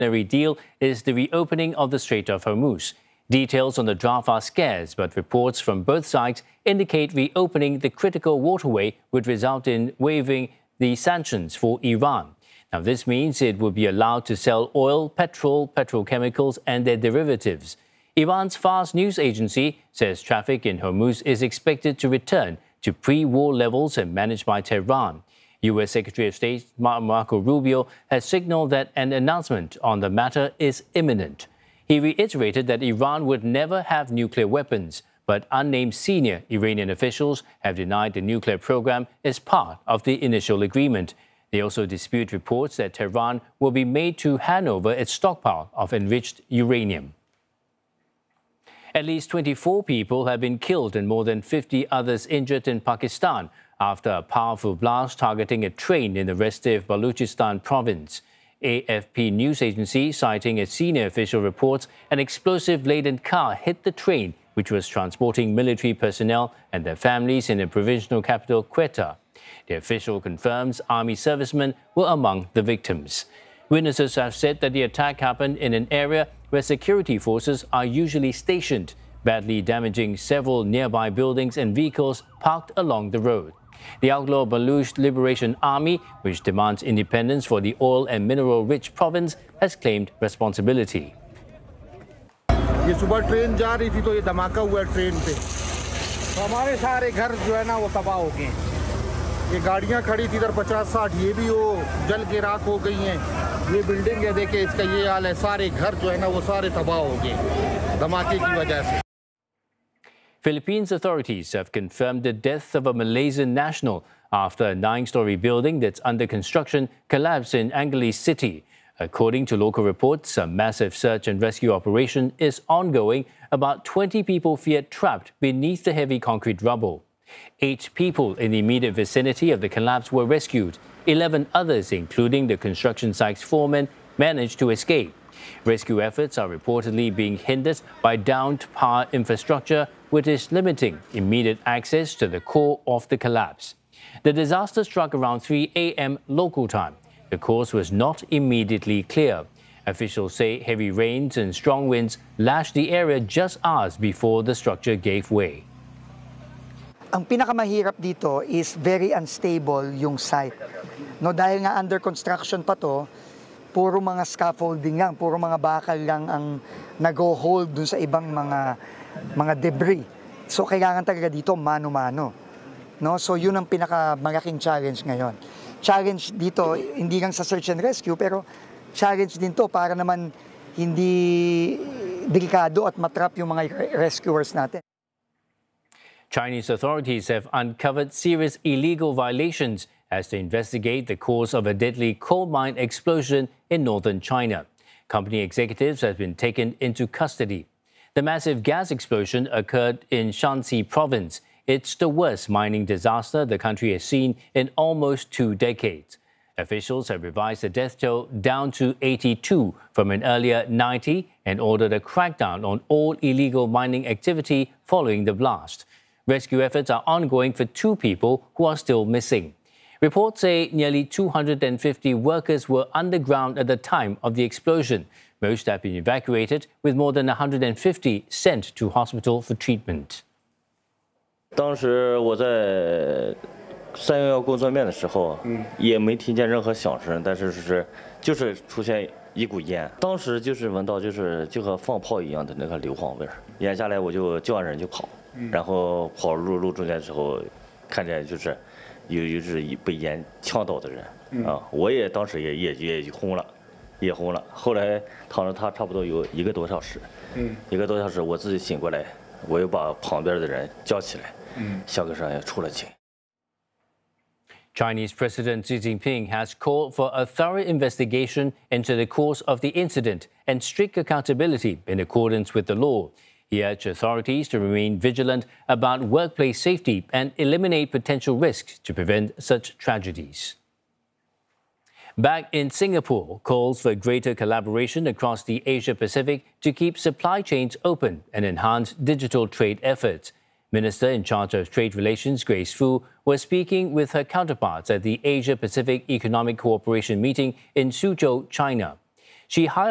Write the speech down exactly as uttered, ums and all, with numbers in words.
preliminary deal is the reopening of the Strait of Hormuz. Details on the draft are scarce, but reports from both sides indicate reopening the critical waterway would result in waiving the sanctions for Iran. Now, this means it will be allowed to sell oil, petrol, petrochemicals, and their derivatives. Iran's Fars news agency says traffic in Hormuz is expected to return to pre-war levels and managed by Tehran. U S Secretary of State Marco Rubio has signaled that an announcement on the matter is imminent. He reiterated that Iran would never have nuclear weapons, but unnamed senior Iranian officials have denied the nuclear program is part of the initial agreement. They also dispute reports that Tehran will be made to hand over its stockpile of enriched uranium. At least twenty-four people have been killed and more than fifty others injured in Pakistan after a powerful blast targeting a train in the restive Balochistan province. A F P news agency, citing a senior official, reports an explosive-laden car hit the train, which was transporting military personnel and their families in the provincial capital, Quetta. The official confirms army servicemen were among the victims. Witnesses have said that the attack happened in an area where security forces are usually stationed, badly damaging several nearby buildings and vehicles parked along the road. The outlaw Baloch Liberation Army, which demands independence for the oil and mineral-rich province, has claimed responsibility. ये सुबह train जा रही थी तो ये धमाका हुआ train पे तो हमारे सारे घर जो है ना वो तबाह हो गए ये गाड़ियां खड़ी थी इधर पचास साठ ये भी वो जल के राख हो गई हैं ये बिल्डिंग है देखे इसका ये हाल है सारे घर जो है ना वो सारे तबाह हो गए धमाके की वजह से Philippines authorities have confirmed the death of a Malaysian national after a nine-story building that's under construction collapsed in Angeles City. According to local reports, a massive search and rescue operation is ongoing. About twenty people feared trapped beneath the heavy concrete rubble. Eight people in the immediate vicinity of the collapse were rescued. Eleven others, including the construction site's foreman, managed to escape. Rescue efforts are reportedly being hindered by downed power infrastructure, which is limiting immediate access to the core of the collapse. The disaster struck around three a m local time. The cause was not immediately clear. Officials say heavy rains and strong winds lashed the area just hours before the structure gave way. Ang pinakamahirap dito is very unstable yung site. No, dahil nga under construction pa to, puro mga scaffolding lang, puro mga bakal lang ang nag-hold dun sa ibang mga mga debris. So kailangan talaga dito mano-mano. No? So yun ang pinakamalaking challenge ngayon. Challenge dito hindi lang sa search and rescue pero challenge din to para naman hindi delikado at matrap yung mga rescuers natin. Chinese authorities have uncovered serious illegal violations as they investigate the cause of a deadly coal mine explosion in northern China. Company executives have been taken into custody. The massive gas explosion occurred in Shanxi province. It's the worst mining disaster the country has seen in almost two decades. Officials have revised the death toll down to eighty-two from an earlier ninety and ordered a crackdown on all illegal mining activity following the blast. Rescue efforts are ongoing for two people who are still missing. Reports say nearly two hundred fifty workers were underground at the time of the explosion. Most have been evacuated, with more than one hundred fifty sent to hospital for treatment. 当时我在三幺幺工作面的时候，嗯，也没听见任何响声，但是是就是出现一股烟，当时就是闻到就是就和放炮一样的那个硫磺味儿，烟下来我就叫完人就跑，嗯、然后跑入路中间的时候，看见就是有有是被烟呛到的人，嗯、啊，我也当时也也也轰了，也轰了，后来躺着他差不多有一个多小时，嗯，一个多小时我自己醒过来，我又把旁边的人叫起来。 Chinese President Xi Jinping has called for a thorough investigation into the cause of the incident and strict accountability in accordance with the law. He urged authorities to remain vigilant about workplace safety and eliminate potential risks to prevent such tragedies. Back in Singapore, calls for greater collaboration across the Asia-Pacific to keep supply chains open and enhance digital trade efforts. Minister in charge of trade relations, Grace Fu, was speaking with her counterparts at the Asia-Pacific Economic Cooperation meeting in Suzhou, China. She highlighted